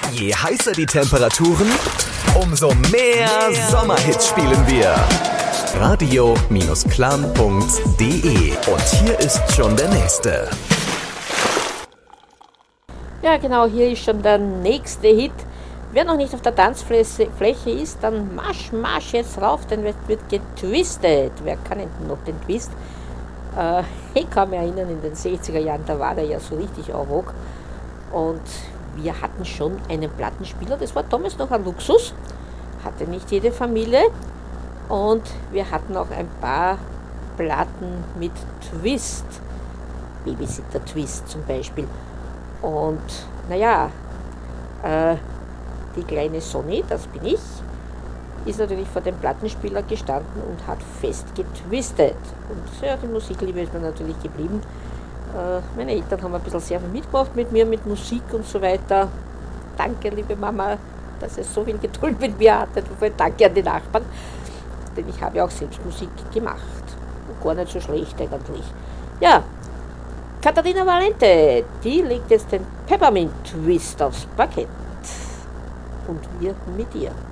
Je heißer die Temperaturen, umso mehr Sommerhits spielen wir. Radio-klan.de. Und hier ist schon der nächste. Ja, genau, hier ist schon der nächste Hit. Wer noch nicht auf der Tanzfläche ist, dann marsch jetzt rauf, denn wird getwistet. Wer kann denn noch den Twist? Ich kann mich erinnern, in den 60er Jahren, da war der ja so richtig en vogue. Und wir hatten schon einen Plattenspieler, das war damals noch ein Luxus, hatte nicht jede Familie. Und wir hatten auch ein paar Platten mit Twist, Babysitter Twist zum Beispiel. Und naja, die kleine Sonny, das bin ich, ist natürlich vor dem Plattenspieler gestanden und hat fest getwistet. Und ja, die Musikliebe ist mir natürlich geblieben. Meine Eltern haben ein bisschen sehr viel mitgemacht mit mir, mit Musik und so weiter. Danke, liebe Mama, dass ihr so viel Geduld mit mir hattet. Danke an die Nachbarn, denn ich habe ja auch selbst Musik gemacht. Und gar nicht so schlecht eigentlich. Ja, Katharina Valente, die legt jetzt den Peppermint Twist aufs Parkett. Und wir mit ihr.